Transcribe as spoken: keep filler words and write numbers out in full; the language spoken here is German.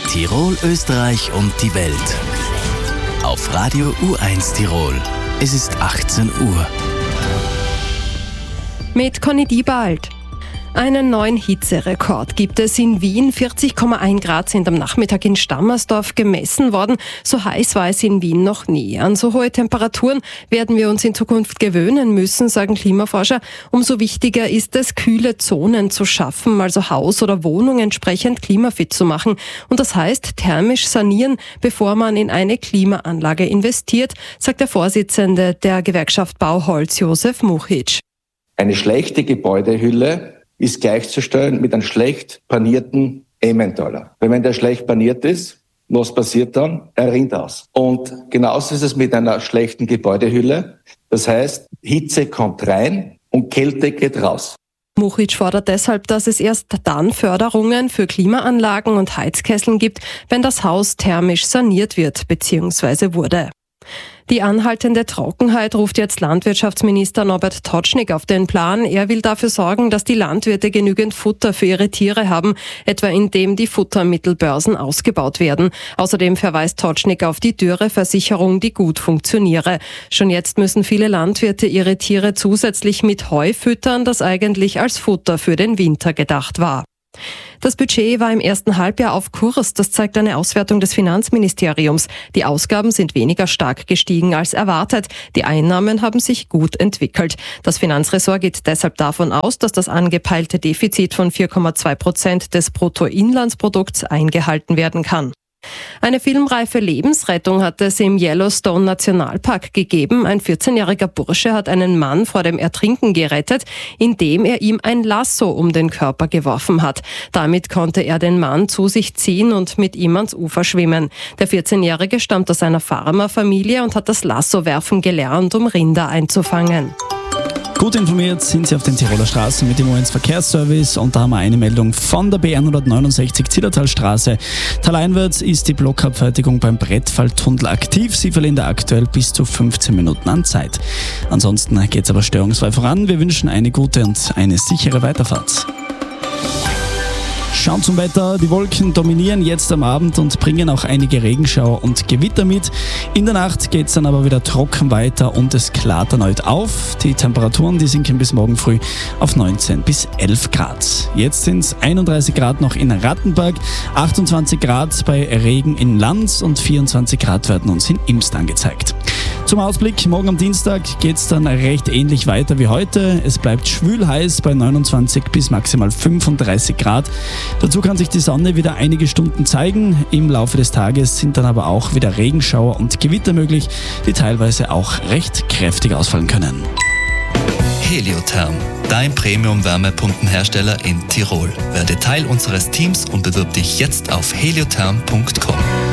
Tirol, Österreich und die Welt. Auf Radio U eins Tirol. Es ist achtzehn Uhr. Mit Conny Diebald. Einen neuen Hitzerekord gibt es in Wien. vierzig Komma eins Grad sind am Nachmittag in Stammersdorf gemessen worden. So heiß war es in Wien noch nie. An so hohe Temperaturen werden wir uns in Zukunft gewöhnen müssen, sagen Klimaforscher. Umso wichtiger ist es, kühle Zonen zu schaffen, also Haus oder Wohnung entsprechend klimafit zu machen. Und das heißt, thermisch sanieren, bevor man in eine Klimaanlage investiert, sagt der Vorsitzende der Gewerkschaft Bauholz, Josef Muchic. Eine schlechte Gebäudehülle ist gleichzustellen mit einem schlecht panierten Emmentaler. Wenn der schlecht paniert ist, was passiert dann? Er rinnt aus. Und genauso ist es mit einer schlechten Gebäudehülle. Das heißt, Hitze kommt rein und Kälte geht raus. Muchic fordert deshalb, dass es erst dann Förderungen für Klimaanlagen und Heizkesseln gibt, wenn das Haus thermisch saniert wird bzw. wurde. Die anhaltende Trockenheit ruft jetzt Landwirtschaftsminister Norbert Totschnig auf den Plan. Er will dafür sorgen, dass die Landwirte genügend Futter für ihre Tiere haben, etwa indem die Futtermittelbörsen ausgebaut werden. Außerdem verweist Totschnig auf die Dürreversicherung, die gut funktioniere. Schon jetzt müssen viele Landwirte ihre Tiere zusätzlich mit Heu füttern, das eigentlich als Futter für den Winter gedacht war. Das Budget war im ersten Halbjahr auf Kurs, das zeigt eine Auswertung des Finanzministeriums. Die Ausgaben sind weniger stark gestiegen als erwartet. Die Einnahmen haben sich gut entwickelt. Das Finanzressort geht deshalb davon aus, dass das angepeilte Defizit von vier Komma zwei Prozent des Bruttoinlandsprodukts eingehalten werden kann. Eine filmreife Lebensrettung hat es im Yellowstone Nationalpark gegeben. Ein vierzehnjähriger Bursche hat einen Mann vor dem Ertrinken gerettet, indem er ihm ein Lasso um den Körper geworfen hat. Damit konnte er den Mann zu sich ziehen und mit ihm ans Ufer schwimmen. Der vierzehnjährige stammt aus einer Farmerfamilie und hat das Lassowerfen gelernt, um Rinder einzufangen. Gut informiert sind Sie auf den Tiroler Straßen mit dem U eins Verkehrsservice und da haben wir eine Meldung von der B hundertneunundsechzig Zillertalstraße. Taleinwärts ist die Blockabfertigung beim Brettfalltunnel aktiv. Sie verlieren da aktuell bis zu fünfzehn Minuten an Zeit. Ansonsten geht es aber störungsfrei voran. Wir wünschen eine gute und eine sichere Weiterfahrt. Schauen zum Wetter. Die Wolken dominieren jetzt am Abend und bringen auch einige Regenschauer und Gewitter mit. In der Nacht geht es dann aber wieder trocken weiter und es klart erneut auf. Die Temperaturen, die sinken bis morgen früh auf neunzehn bis elf Grad. Jetzt sind es einunddreißig Grad noch in Rattenberg, achtundzwanzig Grad bei Regen in Lanz und vierundzwanzig Grad werden uns in Imst angezeigt. Zum Ausblick, morgen am Dienstag geht es dann recht ähnlich weiter wie heute. Es bleibt schwül heiß bei neunundzwanzig bis maximal fünfunddreißig Grad. Dazu kann sich die Sonne wieder einige Stunden zeigen. Im Laufe des Tages sind dann aber auch wieder Regenschauer und Gewitter möglich, die teilweise auch recht kräftig ausfallen können. Heliotherm, dein Premium-Wärmepumpenhersteller in Tirol. Werde Teil unseres Teams und bewirb dich jetzt auf heliotherm punkt com.